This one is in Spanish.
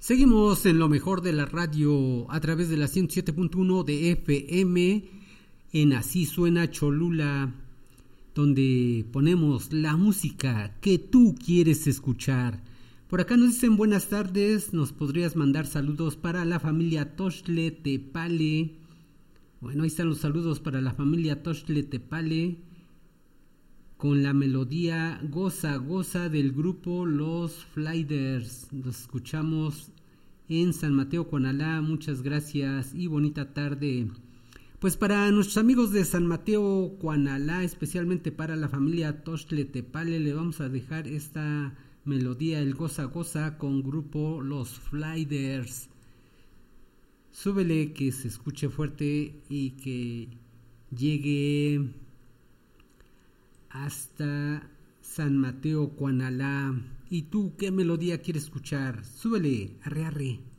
Seguimos en lo mejor de la radio a través de la 107.1 de FM en Así Suena Cholula, donde ponemos la música que tú quieres escuchar. Por acá nos dicen buenas tardes, nos podrías mandar saludos para la familia Toxtle Tepale. Bueno, ahí están los saludos para la familia Toxtle Tepale con la melodía Goza Goza del grupo Los Flyders. Los escuchamos en San Mateo, Cuanalá. Muchas gracias y bonita tarde. Pues para nuestros amigos de San Mateo, Cuanalá, especialmente para la familia Toxtle Tepale, le vamos a dejar esta melodía, el Goza Goza, con grupo Los Flyders. Súbele, que se escuche fuerte y que llegue hasta San Mateo, Cuanalá. ¿Y tú qué melodía quieres escuchar? Súbele, arre arre.